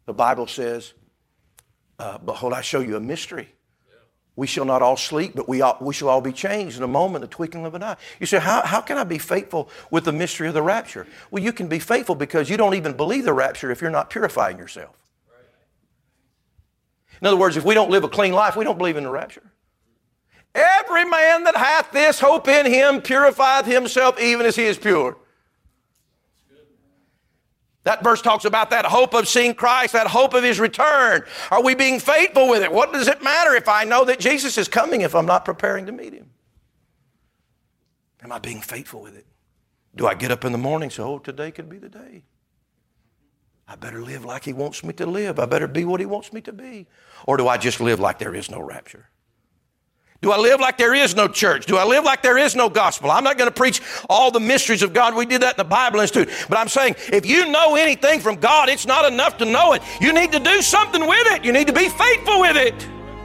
The Bible says, behold, I show you a mystery. We shall not all sleep, but we shall all be changed in a moment, a twinkling of an eye. You say, how can I be faithful with the mystery of the rapture? Well, you can be faithful because you don't even believe the rapture if you're not purifying yourself. In other words, if we don't live a clean life, we don't believe in the rapture. Every man that hath this hope in him purifieth himself even as he is pure. That verse talks about that hope of seeing Christ, that hope of his return. Are we being faithful with it? What does it matter if I know that Jesus is coming if I'm not preparing to meet him? Am I being faithful with it? Do I get up in the morning and say, oh, today could be the day? I better live like he wants me to live. I better be what he wants me to be. Or do I just live like there is no rapture? Do I live like there is no church? Do I live like there is no gospel? I'm not going to preach all the mysteries of God. We did that in the Bible Institute. But I'm saying, if you know anything from God, it's not enough to know it. You need to do something with it. You need to be faithful with it.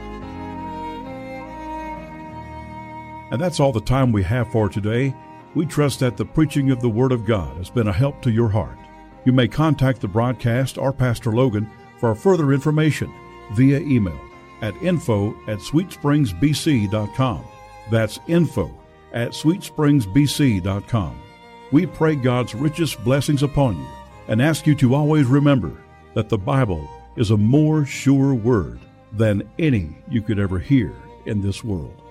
And that's all the time we have for today. We trust that the preaching of the Word of God has been a help to your heart. You may contact the broadcast or Pastor Logan for further information via email at info@sweetspringsbc.com. That's info@sweetspringsbc.com. We pray God's richest blessings upon you and ask you to always remember that the Bible is a more sure word than any you could ever hear in this world.